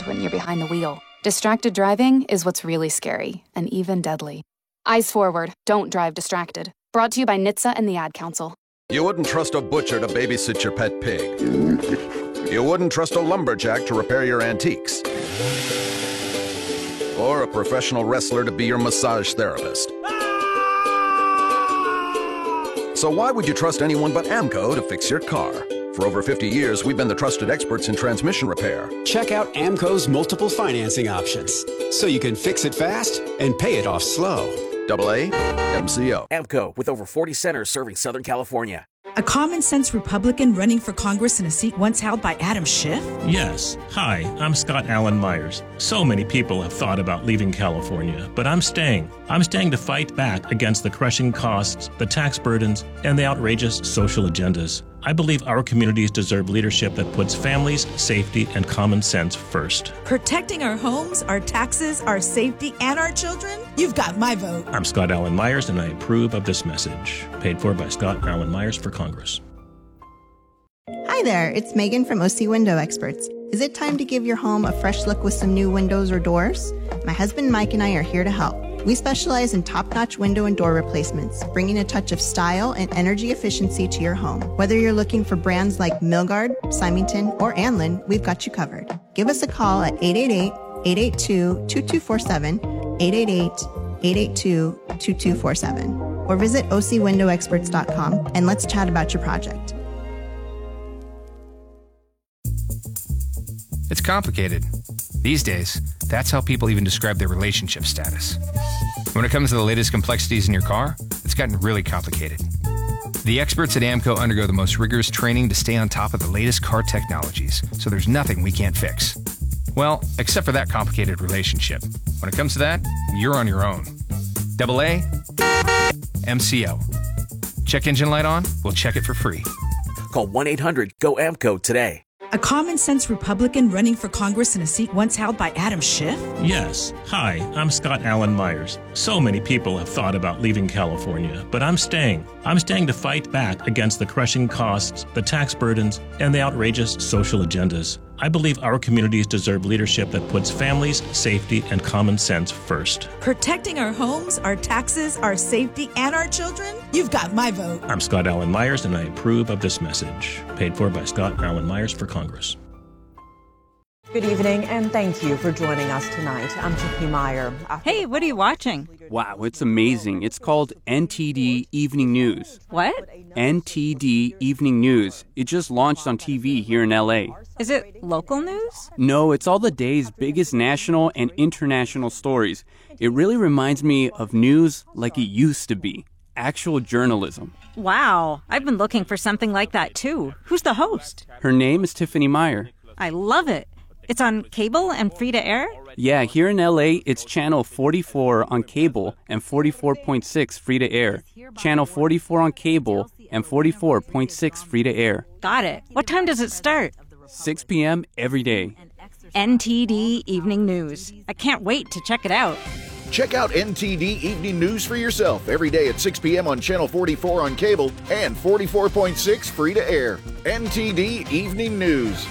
when you're behind the wheel. Distracted driving is what's really scary and even deadly. Eyes forward, don't drive distracted. Brought to you by NHTSA and the Ad Council. You wouldn't trust a butcher to babysit your pet pig. You wouldn't trust a lumberjack to repair your antiques. Or a professional wrestler to be your massage therapist. So why would you trust anyone but AMCO to fix your car? For over 50 years, we've been the trusted experts in transmission repair. Check out AMCO's multiple financing options, so you can fix it fast and pay it off slow. AA MCO. AMCO, with over 40 centers serving Southern California. A common-sense Republican running for Congress in a seat once held by Adam Schiff? Yes. Hi, I'm Scott Allen Myers. So many people have thought about leaving California, but I'm staying. I'm staying to fight back against the crushing costs, the tax burdens, and the outrageous social agendas. I believe our communities deserve leadership that puts families, safety, and common sense first. Protecting our homes, our taxes, our safety, and our children? You've got my vote. I'm Scott Allen Myers, and I approve of this message. Paid for by Scott Allen Myers for Congress. Hi there, it's Megan from OC Window Experts. Is it time to give your home a fresh look with some new windows or doors? My husband Mike and I are here to help. We specialize in top-notch window and door replacements, bringing a touch of style and energy efficiency to your home. Whether you're looking for brands like Milgard, Symington, or Anlin, we've got you covered. Give us a call at 888-882-2247, 888-882-2247, or visit ocwindowexperts.com and let's chat about your project. It's complicated. These days, that's how people even describe their relationship status. When it comes to the latest complexities in your car, it's gotten really complicated. The experts at AMCO undergo the most rigorous training to stay on top of the latest car technologies, so there's nothing we can't fix. Well, except for that complicated relationship. When it comes to that, you're on your own. AA MCO. Check engine light on? We'll check it for free. Call 1-800-GO-AMCO today. A common-sense Republican running for Congress in a seat once held by Adam Schiff? Yes. Hi, I'm Scott Allen Myers. So many people have thought about leaving California, but I'm staying. I'm staying to fight back against the crushing costs, the tax burdens, and the outrageous social agendas. I believe our communities deserve leadership that puts families, safety, and common sense first. Protecting our homes, our taxes, our safety, and our children? You've got my vote. I'm Scott Allen Myers, and I approve of this message. Paid for by Scott Allen Myers for Congress. Good evening, and thank you for joining us tonight. I'm Tiffany Meyer. Hey, what are you watching? Wow, it's amazing. It's called NTD Evening News. What? NTD Evening News. It just launched on TV here in LA. Is it local news? No, it's all the day's biggest national and international stories. It really reminds me of news like it used to be. Actual journalism. Wow, I've been looking for something like that too. Who's the host? Her name is Tiffany Meyer. I love it. It's on cable and free to air? Yeah, here in LA, it's channel 44 on cable and 44.6 free to air. Channel 44 on cable and 44.6 free to air. Got it. What time does it start? 6 p.m. every day. NTD Evening News. I can't wait to check it out. Check out NTD Evening News for yourself every day at 6 p.m. on Channel 44 on cable and 44.6 free to air. NTD Evening News.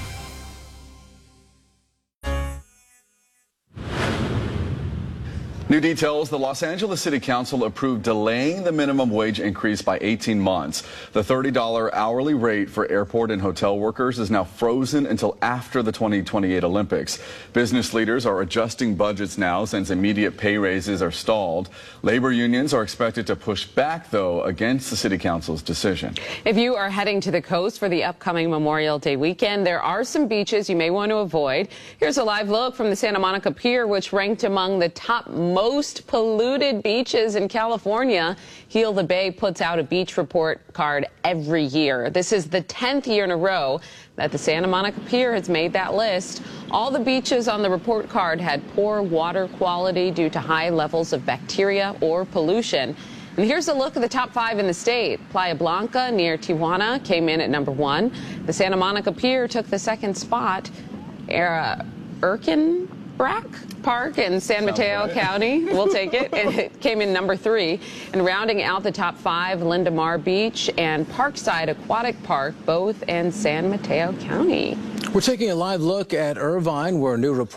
New details, the Los Angeles City Council approved delaying the minimum wage increase by 18 months. The $30 hourly rate for airport and hotel workers is now frozen until after the 2028 Olympics. Business leaders are adjusting budgets now since immediate pay raises are stalled. Labor unions are expected to push back, though, against the City Council's decision. If you are heading to the coast for the upcoming Memorial Day weekend, there are some beaches you may want to avoid. Here's a live look from the Santa Monica Pier, which ranked among the top most polluted beaches in California. Heal the Bay puts out a beach report card every year. This is the 10th year in a row that the Santa Monica Pier has made that list. All the beaches on the report card had poor water quality due to high levels of bacteria or pollution. And here's a look at the top 5 in the state. Playa Blanca near Tijuana came in at number 1. The Santa Monica Pier took the second spot. Erkenbrack Park in San Mateo County, we'll take it. It came in number 3. And rounding out the top 5, Linda Mar Beach and Parkside Aquatic Park, both in San Mateo County. We're taking a live look at Irvine, where a new report